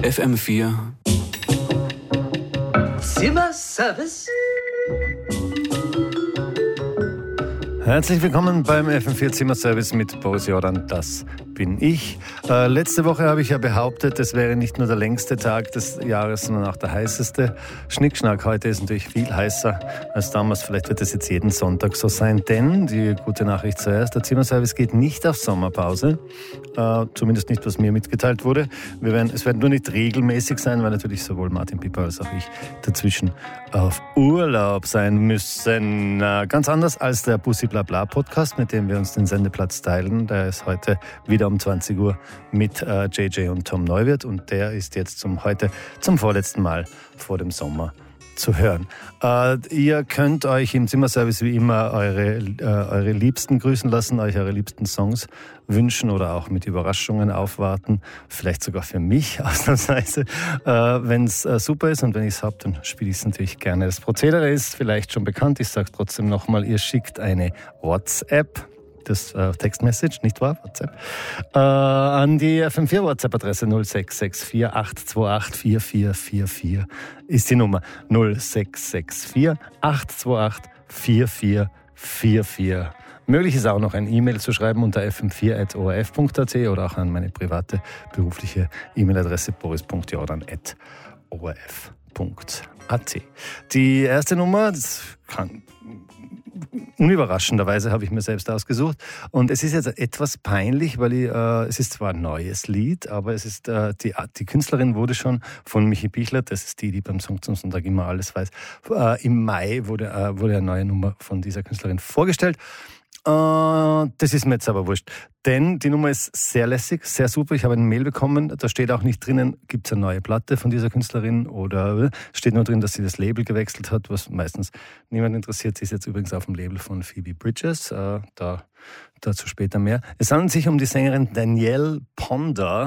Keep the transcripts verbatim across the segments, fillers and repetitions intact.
F M vier Zimmerservice. Herzlich willkommen beim F M vier Zimmerservice mit Boris Jordan, das bin ich. Äh, letzte Woche habe ich ja behauptet, es wäre nicht nur der längste Tag des Jahres, sondern auch der heißeste. Schnickschnack, heute ist natürlich viel heißer als damals. Vielleicht wird es jetzt jeden Sonntag so sein, denn, die gute Nachricht zuerst, der Zimmerservice geht nicht auf Sommerpause. Äh, zumindest nicht, was mir mitgeteilt wurde. Wir werden, es wird nur nicht regelmäßig sein, weil natürlich sowohl Martin Pieper als auch ich dazwischen auf Urlaub sein müssen. Äh, ganz anders als der Bussi Blabla Podcast, mit dem wir uns den Sendeplatz teilen. Der ist heute wieder um zwanzig Uhr mit äh, J J und Tom Neuwirth und der ist jetzt zum heute zum vorletzten Mal vor dem Sommer zu hören. Äh, ihr könnt euch im Zimmerservice wie immer eure, äh, eure Liebsten grüßen lassen, euch eure liebsten Songs wünschen oder auch mit Überraschungen aufwarten. Vielleicht sogar für mich ausnahmsweise. Äh, wenn es äh, super ist und wenn ich es habe, dann spiele ich es natürlich gerne. Das Prozedere ist vielleicht schon bekannt. Ich sage trotzdem nochmal, ihr schickt eine WhatsApp. Das äh, Textmessage, nicht wahr? WhatsApp. Äh, an die F M vier WhatsApp-Adresse null sechs sechs vier acht zwei acht vier vier vier vier ist die Nummer null sechs sechs vier acht zwei acht vier vier vier vier. Möglich ist auch noch ein E-Mail zu schreiben unter f m vier at o r f punkt a t oder auch an meine private berufliche E-Mail-Adresse boris punkt jordan at o r f punkt a t. Die erste Nummer, das kann unüberraschenderweise habe ich mir selbst ausgesucht. Und es ist jetzt etwas peinlich, weil ich, äh, es ist zwar ein neues Lied, aber es ist äh, die, die Künstlerin wurde schon von Michi Bichler, das ist die, die beim Song zum Sonntag immer alles weiß, äh, im Mai wurde, äh, wurde eine neue Nummer von dieser Künstlerin vorgestellt. Uh, das ist mir jetzt aber wurscht, denn die Nummer ist sehr lässig, sehr super. Ich habe eine Mail bekommen, da steht auch nicht drinnen, gibt es eine neue Platte von dieser Künstlerin oder steht nur drin, dass sie das Label gewechselt hat, was meistens niemand interessiert. Sie ist jetzt übrigens auf dem Label von Phoebe Bridgers, uh, da, dazu später mehr. Es handelt sich um die Sängerin Danielle Ponder.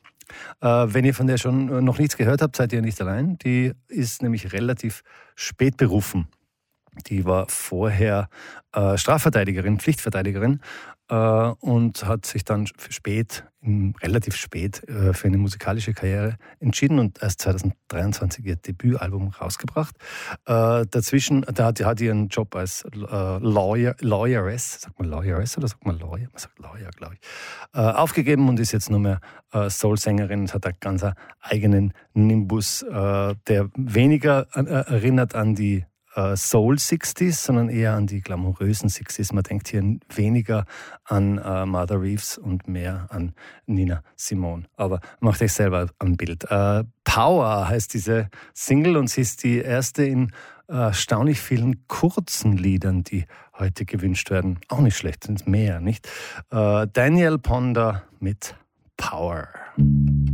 Uh, wenn ihr von der schon noch nichts gehört habt, seid ihr nicht allein. Die ist nämlich relativ spät berufen. Die war vorher äh, Strafverteidigerin, Pflichtverteidigerin äh, und hat sich dann spät, relativ spät, äh, für eine musikalische Karriere entschieden und erst zwanzig dreiundzwanzig ihr Debütalbum rausgebracht. Äh, dazwischen, da hat, hat ihren Job als äh, Lawyer, Lawyeress, sagt man Lawyeress oder sagt man Lawyer? Man sagt Lawyer, glaube ich, äh, aufgegeben und ist jetzt nur mehr äh, Soul-Sängerin und hat einen ganz eigenen Nimbus, äh, der weniger äh, erinnert an die Soul sixties, sondern eher an die glamourösen sixties. Man denkt hier weniger an uh, Mother Reeves und mehr an Nina Simone. Aber macht euch selber ein Bild. Uh, Power heißt diese Single und sie ist die erste in erstaunlich vielen kurzen Liedern, die heute gewünscht werden. Auch nicht schlecht, sind es mehr, nicht? Uh, Danielle Ponder mit Power.